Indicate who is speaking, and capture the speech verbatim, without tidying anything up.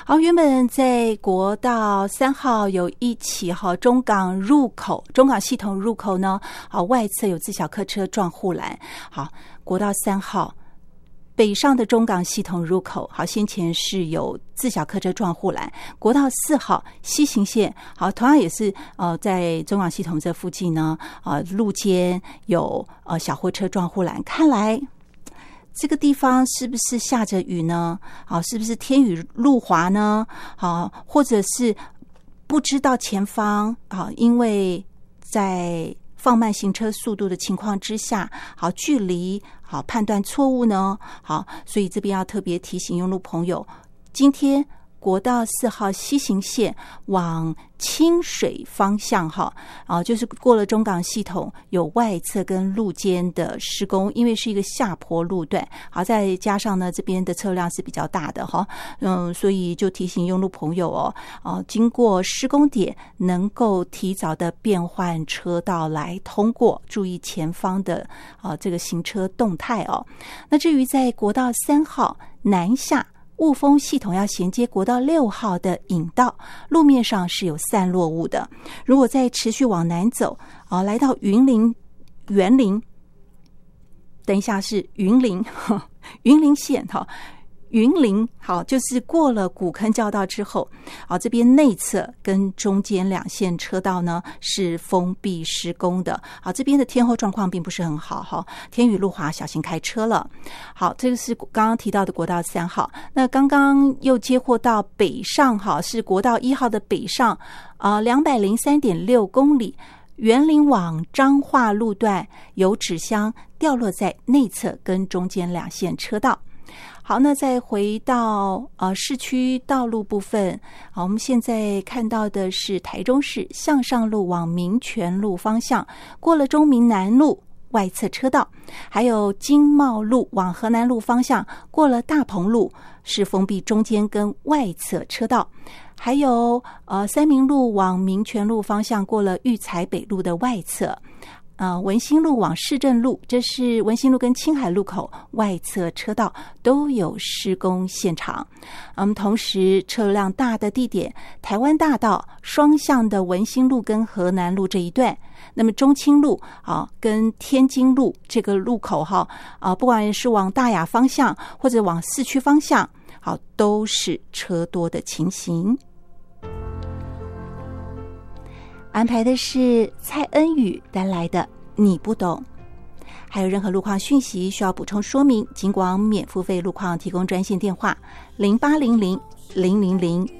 Speaker 1: 好，原本在国道三号有一起哈中港入口，中港系统入口呢，好外侧有自小客车撞护栏。好，国道三号北上的中港系统入口，好，先前是有自小客车撞护栏。国道四号西行线，好，同样也是呃在中港系统这附近呢，呃路肩有呃小货车撞护栏。看来这个地方是不是下着雨呢？好，是不是天雨路滑呢？好，或者是不知道前方啊，因为在放慢行车速度的情况之下，好距离好判断错误呢？好，所以这边要特别提醒用路朋友，今天国道四号西行线往清水方向哈，啊，就是过了中港系统有外侧跟路肩的施工，因为是一个下坡路段，好，再加上呢这边的车辆是比较大的哈，嗯，所以就提醒用路朋友哦，啊，经过施工点能够提早的变换车道来通过，注意前方的啊这个行车动态哦。那至于在国道三号南下雾峰系统要衔接国道六号的引道，路面上是有散落物的。如果再持续往南走，啊，来到云林、园林，等一下是云林，云林县哈。云林好，就是过了古坑交道之后，好，这边内侧跟中间两线车道呢是封闭施工的。好，这边的天候状况并不是很好哈，天雨路滑，小心开车了。好，这个是刚刚提到的国道三号。那刚刚又接获到北上哈，是国道一号的北上啊，两百零三点六公里。园林往彰化路段有纸箱掉落在内侧跟中间两线车道。好，那再回到呃市区道路部分，好，我们现在看到的是台中市向上路往民权路方向，过了中民南路外侧车道，还有经贸路往河南路方向，过了大鹏路是封闭中间跟外侧车道，还有呃三民路往民权路方向，过了育才北路的外侧。呃，文心路往市政路，这是文心路跟青海路口外侧车道都有施工现场。嗯，同时车辆大的地点，台湾大道双向的文心路跟河南路这一段，那么中清路啊跟天津路这个路口哈啊，不管是往大雅方向或者往市区方向，好，都是车多的情形。安排的是蔡恩宇带来的你不懂。还有任何路况讯息需要补充说明，警广免付费路况提供专线电话零八零零零零零